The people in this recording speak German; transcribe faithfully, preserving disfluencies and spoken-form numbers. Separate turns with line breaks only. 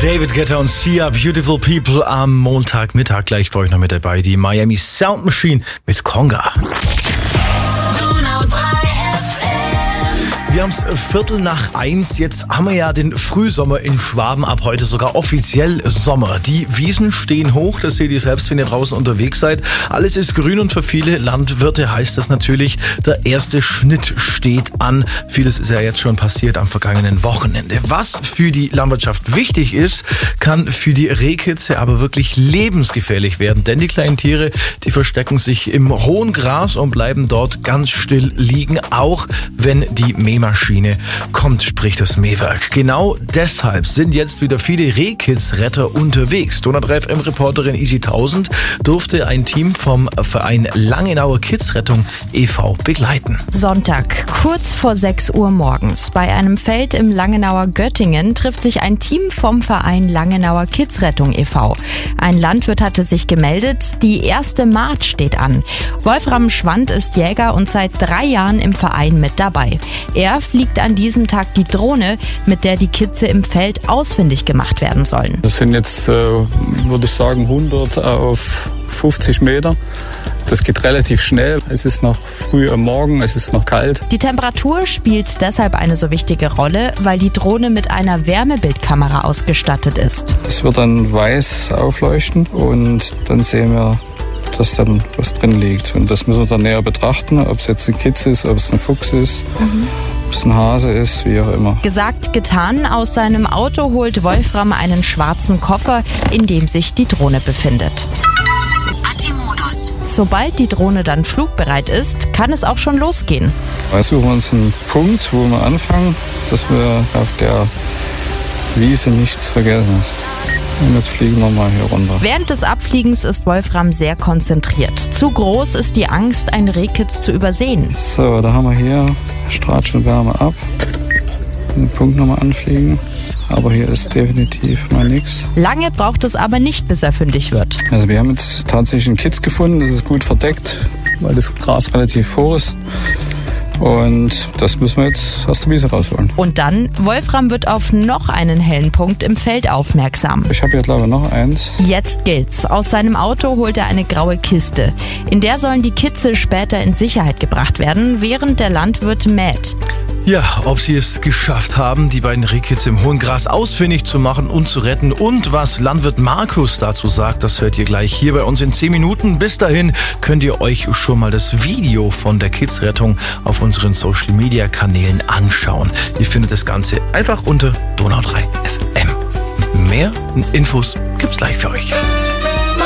David Guetta und Sia, Beautiful People am Montagmittag. Gleich für euch noch mit dabei die Miami Sound Machine mit Conga. Wir haben es Viertel nach eins. Jetzt haben wir ja den Frühsommer in Schwaben, ab heute sogar offiziell Sommer. Die Wiesen stehen hoch, das seht ihr selbst, wenn ihr draußen unterwegs seid. Alles ist grün und für viele Landwirte heißt das natürlich, der erste Schnitt steht an. Vieles ist ja jetzt schon passiert am vergangenen Wochenende. Was für die Landwirtschaft wichtig ist, kann für die Rehkitze aber wirklich lebensgefährlich werden. Denn die kleinen Tiere, die verstecken sich im hohen Gras und bleiben dort ganz still liegen, auch wenn die Mähmaschine Maschine kommt, sprich das Mähwerk. Genau deshalb sind jetzt wieder viele Rehkitzretter unterwegs. Donau drei F M-Reporterin Easy tausend durfte ein Team vom Verein Langenauer Kidsrettung e V begleiten.
Sonntag, kurz vor sechs Uhr morgens, bei einem Feld im Langenauer Göttingen trifft sich ein Team vom Verein Langenauer Kidsrettung e V. Ein Landwirt hatte sich gemeldet, die erste Mahd steht an. Wolfram Schwand ist Jäger und seit drei Jahren im Verein mit dabei. Er fliegt an diesem Tag die Drohne, mit der die Kitze im Feld ausfindig gemacht werden sollen.
Das sind jetzt, äh, würde ich sagen, hundert auf fünfzig Meter. Das geht relativ schnell. Es ist noch früh am Morgen, es ist noch kalt.
Die Temperatur spielt deshalb eine so wichtige Rolle, weil die Drohne mit einer Wärmebildkamera ausgestattet ist.
Es wird dann weiß aufleuchten und dann sehen wir, dass dann was drin liegt. Und das müssen wir dann näher betrachten, ob es jetzt ein Kitz ist, ob es ein Fuchs ist. Mhm. Ob es ein Hase ist, wie auch immer.
Gesagt, getan. Aus seinem Auto holt Wolfram einen schwarzen Koffer, in dem sich die Drohne befindet. Aktimodus. Sobald die Drohne dann flugbereit ist, kann es auch schon losgehen.
Wir suchen uns einen Punkt, wo wir anfangen, dass wir auf der Wiese nichts vergessen. Und jetzt fliegen wir mal hier runter.
Während des Abfliegens ist Wolfram sehr konzentriert. Zu groß ist die Angst, einen Rehkitz zu übersehen.
So, da haben wir hier Strahlt schon Wärme ab. Den Punkt nochmal anfliegen. Aber hier ist definitiv mal nichts.
Lange braucht es aber nicht, bis er fündig wird.
Also wir haben jetzt tatsächlich einen Kitz gefunden. Das ist gut verdeckt, weil das Gras relativ hoch ist. Und das müssen wir jetzt aus der Wiese rausholen.
Und dann, Wolfram wird auf noch einen hellen Punkt im Feld aufmerksam.
Ich habe hier, glaube ich, noch eins.
Jetzt gilt's. Aus seinem Auto holt er eine graue Kiste. In der sollen die Kitze später in Sicherheit gebracht werden, während der Landwirt mäht.
Ja, ob sie es geschafft haben, die beiden Rehkitze im hohen Gras ausfindig zu machen und zu retten und was Landwirt Markus dazu sagt, das hört ihr gleich hier bei uns in zehn Minuten. Bis dahin könnt ihr euch schon mal das Video von der Kidsrettung auf unseren Social Media Kanälen anschauen. Ihr findet das Ganze einfach unter Donau drei F M. Mehr Infos gibt's gleich für euch.